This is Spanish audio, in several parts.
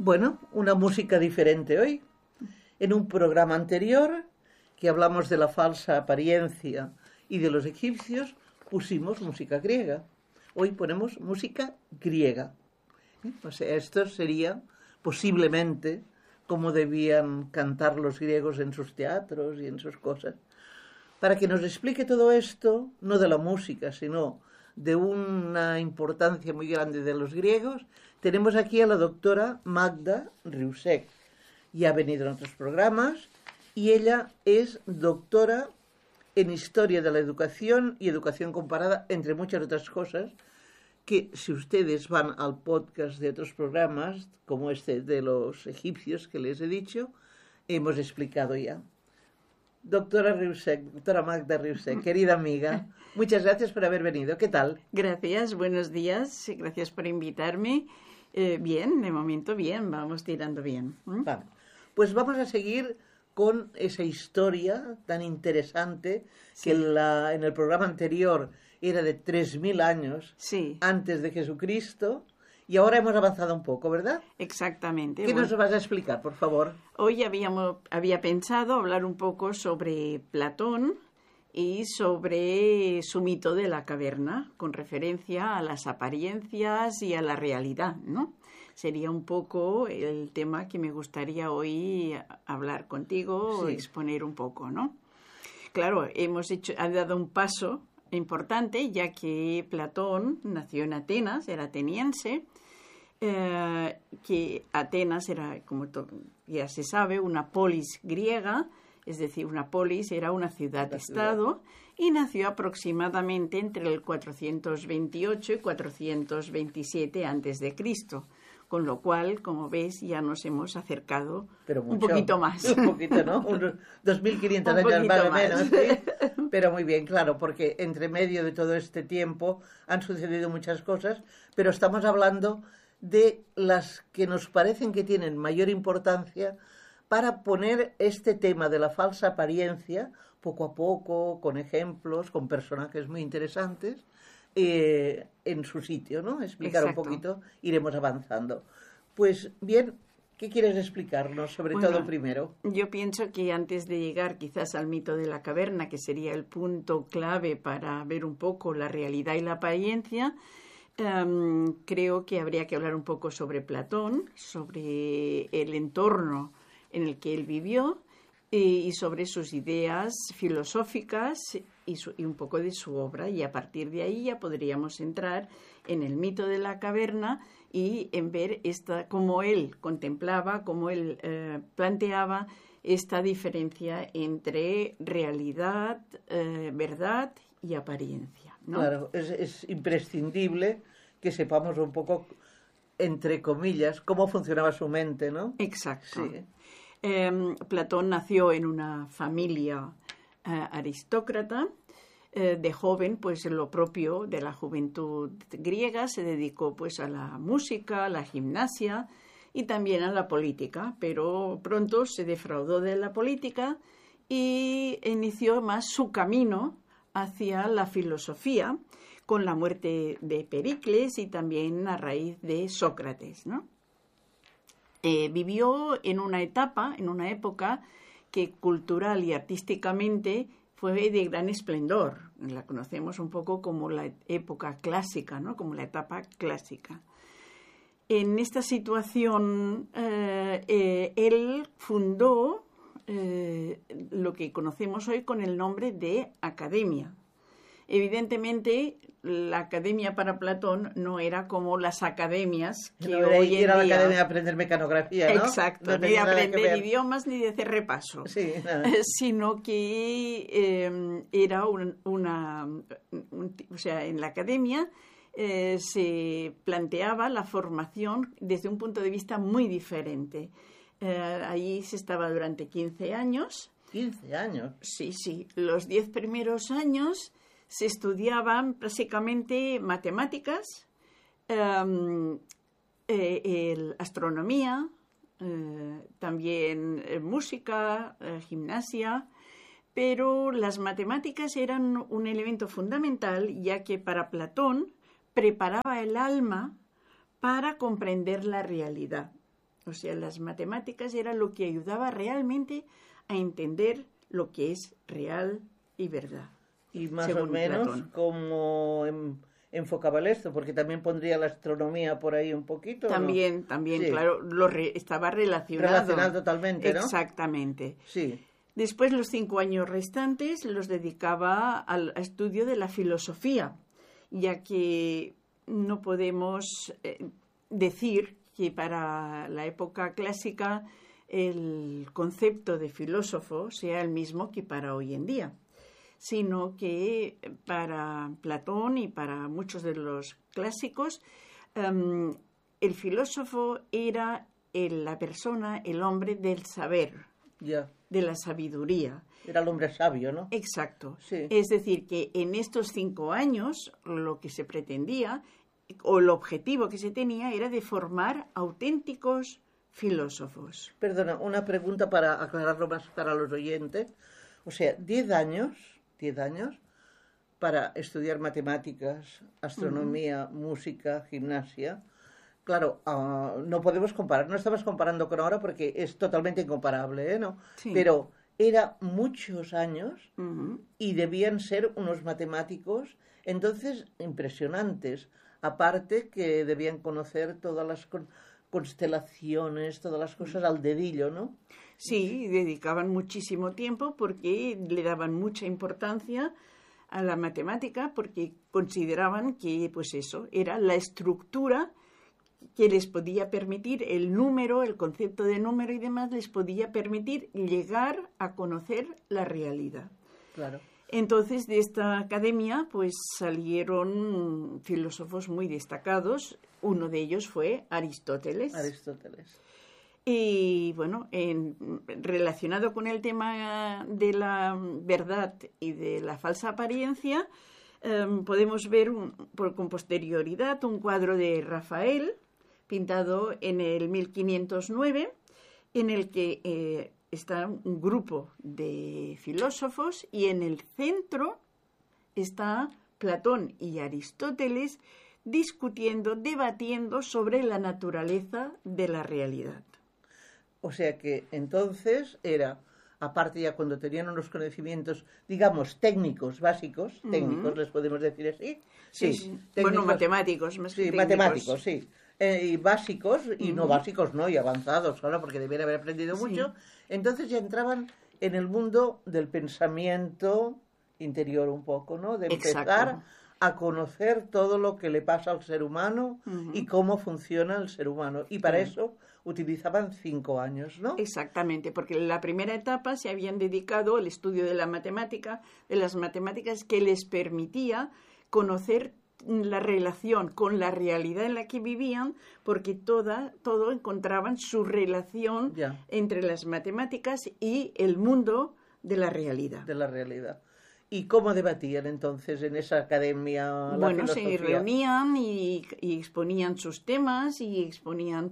Bueno, una música diferente hoy. En un programa anterior, que hablamos de la falsa apariencia y de los egipcios, pusimos música griega. Hoy ponemos música griega. O sea, esto sería posiblemente como debían cantar los griegos en sus teatros y en sus cosas. Para que nos explique todo esto, no de la música, sino de una importancia muy grande de los griegos, tenemos aquí a la doctora Magda Riusec. Ya ha venido en otros programas y ella es doctora en Historia de la Educación y Educación Comparada, entre muchas otras cosas, que si ustedes van al podcast de otros programas, como este de los egipcios que les he dicho, hemos explicado ya. Doctora Riusec, doctora Magda Riusec, querida amiga, muchas gracias por haber venido. ¿Qué tal? Gracias, buenos días, gracias por invitarme. Bien, de momento bien, vamos tirando bien. Vale. Pues vamos a seguir con esa historia tan interesante que en el programa anterior era de 3.000 años antes de Jesucristo. Y ahora hemos avanzado un poco, ¿verdad? Exactamente. ¿Qué nos vas a explicar, por favor? Hoy había pensado hablar un poco sobre Platón y sobre su mito de la caverna, con referencia a las apariencias y a la realidad, ¿no? Sería un poco el tema que me gustaría hoy hablar contigo o exponer un poco, ¿no? Claro, ha dado un paso importante, ya que Platón nació en Atenas, era ateniense, que Atenas era, como ya se sabe, una polis griega, es decir, una polis era una ciudad-estado, y nació aproximadamente entre el 428 y 427 a.C., con lo cual, como ves, ya nos hemos acercado un poquito más. Un poquito, ¿no? Unos 2.500 años más o menos, ¿sí? Pero muy bien, claro, porque entre medio de todo este tiempo han sucedido muchas cosas, pero estamos hablando de las que nos parecen que tienen mayor importancia para poner este tema de la falsa apariencia poco a poco, con ejemplos, con personajes muy interesantes, en su sitio, ¿no? Explicar un poquito, iremos avanzando. Pues bien, ¿qué quieres explicarnos, sobre todo primero? Yo pienso que antes de llegar quizás al mito de la caverna, que sería el punto clave para ver un poco la realidad y la apariencia, creo que habría que hablar un poco sobre Platón, sobre el entorno en el que él vivió y sobre sus ideas filosóficas y un poco de su obra, y a partir de ahí ya podríamos entrar en el mito de la caverna y en ver cómo él contemplaba, cómo él planteaba esta diferencia entre realidad, verdad y apariencia, ¿no? Claro, es imprescindible que sepamos un poco, entre comillas, cómo funcionaba su mente, ¿no? Exacto. Sí. Platón nació en una familia aristócrata. De joven, pues lo propio de la juventud griega, se dedicó pues a la música, a la gimnasia y también a la política, pero pronto se defraudó de la política y inició más su camino hacia la filosofía con la muerte de Pericles y también a raíz de Sócrates, ¿no? Vivió en una época que cultural y artísticamente fue de gran esplendor. La conocemos un poco como la época clásica, ¿no? Como la etapa clásica. En esta situación, él fundó lo que conocemos hoy con el nombre de academia. Evidentemente, la academia para Platón no era como las academias que hoy en día... Era la academia de aprender mecanografía, ¿no? Exacto, No ni de aprender idiomas, ni de hacer repaso. Sí, sino que era o sea, en la academia se planteaba la formación desde un punto de vista muy diferente. Allí se estaba durante 15 años. ¿15 años? Sí. Los 10 primeros años se estudiaban básicamente matemáticas, astronomía, también música, gimnasia, pero las matemáticas eran un elemento fundamental, ya que para Platón preparaba el alma para comprender la realidad. O sea, las matemáticas era lo que ayudaba realmente a entender lo que es real y verdad. Y más o menos Platón. cómo enfocaba el esto, porque también pondría la astronomía por ahí un poquito. También, ¿no? Sí. claro, estaba relacionado. Relacionado totalmente, ¿no? Exactamente. Sí. Después, los 5 años restantes los dedicaba al estudio de la filosofía, ya que no podemos decir que para la época clásica el concepto de filósofo sea el mismo que para hoy en día, sino que para Platón y para muchos de los clásicos, el filósofo era la persona, el hombre del saber, Ya. de la sabiduría. Era el hombre sabio, ¿no? Exacto. Sí. Es decir, que en estos 5 años lo que se pretendía o el objetivo que se tenía era de formar auténticos filósofos. Perdona, una pregunta para aclararlo más para los oyentes. O sea, 10 años para estudiar matemáticas, astronomía, música, gimnasia. Claro, no podemos comparar, no estamos comparando con ahora porque es totalmente incomparable, ¿no? Sí. Pero era muchos años Ujú. y debían ser unos matemáticos, entonces, impresionantes. Aparte que debían conocer todas las constelaciones, todas las cosas al dedillo, ¿no? Sí, dedicaban muchísimo tiempo porque le daban mucha importancia a la matemática porque consideraban que, pues eso, era la estructura que les podía permitir el número, el concepto de número y demás, les podía permitir llegar a conocer la realidad. Claro. Entonces, de esta academia, pues salieron filósofos muy destacados. Uno de ellos fue Aristóteles. Aristóteles. Y bueno, relacionado con el tema de la verdad y de la falsa apariencia, podemos ver con posterioridad un cuadro de Rafael, pintado en el 1509, en el que está un grupo de filósofos y en el centro está Platón y Aristóteles discutiendo, debatiendo sobre la naturaleza de la realidad. O sea que entonces era, aparte ya cuando tenían unos conocimientos, digamos, técnicos, básicos, técnicos, les podemos decir así. Sí. Bueno, matemáticos, más que sí, técnicos. matemáticos, sí. Y básicos, y no básicos, no, y avanzados, claro, porque debían haber aprendido mucho. Entonces ya entraban en el mundo del pensamiento interior un poco, ¿no? De empezar Exacto. a conocer todo lo que le pasa al ser humano y cómo funciona el ser humano. Y para eso utilizaban 5 años, ¿no? Exactamente, porque en la primera etapa se habían dedicado al estudio de la matemática, de las matemáticas que les permitía conocer la relación con la realidad en la que vivían, porque todo encontraban su relación entre las matemáticas y el mundo de la realidad. De la realidad. ¿Y cómo debatían entonces en esa academia la filosofía? Se reunían y exponían sus temas y exponían,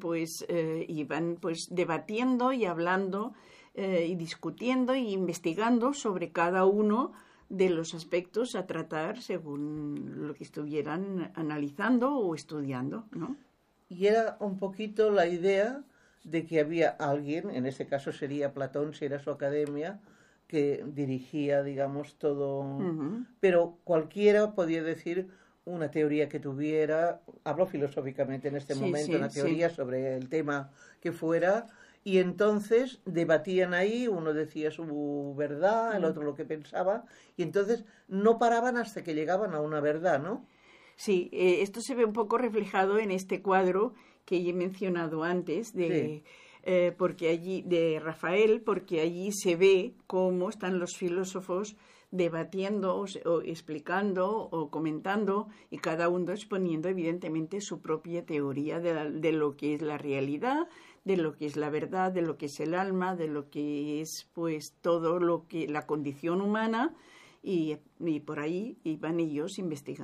iban debatiendo y hablando y discutiendo y investigando sobre cada uno de los aspectos a tratar según lo que estuvieran analizando o estudiando, ¿no? Y era un poquito la idea de que había alguien, en este caso sería Platón, si era su academia, que dirigía, digamos, todo. Pero cualquiera podía decir una teoría que tuviera, hablo filosóficamente en este momento, una teoría sobre el tema que fuera, y entonces debatían ahí, uno decía su verdad, el otro lo que pensaba, y entonces no paraban hasta que llegaban a una verdad, ¿no? Sí, esto se ve un poco reflejado en este cuadro que he mencionado antes porque allí de Rafael, porque allí se ve cómo están los filósofos debatiendo o explicando o comentando y cada uno exponiendo evidentemente su propia teoría de lo que es la realidad, de lo que es la verdad, de lo que es el alma, de lo que es pues todo lo que la condición humana. Y por ahí iban ellos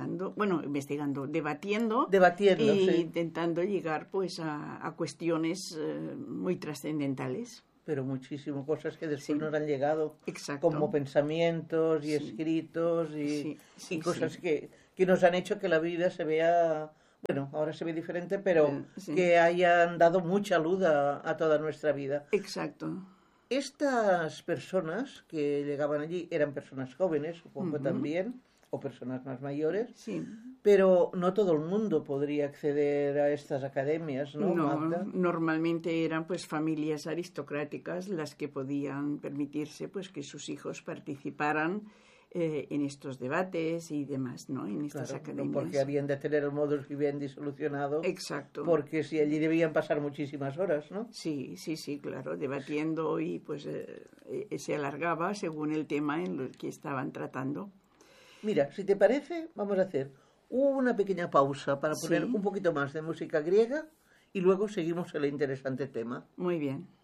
debatiendo y intentando llegar pues a cuestiones muy trascendentales. Pero muchísimas cosas que después nos han llegado. Exacto. Como pensamientos y escritos y cosas que nos han hecho que la vida se vea Bueno, ahora se ve diferente, pero Sí. que hayan dado mucha luz a toda nuestra vida. Exacto. Estas personas que llegaban allí eran personas jóvenes, supongo también, o personas más mayores, Sí. pero no todo el mundo podría acceder a estas academias, ¿no, Magda? Normalmente eran pues familias aristocráticas las que podían permitirse pues que sus hijos participaran en estos debates y demás, ¿no? En estas Claro, academias. porque habían de tener el modus vivendi solucionado. Exacto. Porque si allí debían pasar muchísimas horas, ¿no? Sí, claro, debatiendo y pues se alargaba según el tema en el que estaban tratando. Mira, si te parece, vamos a hacer una pequeña pausa para poner Sí. un poquito más de música griega y luego seguimos el interesante tema. Muy bien.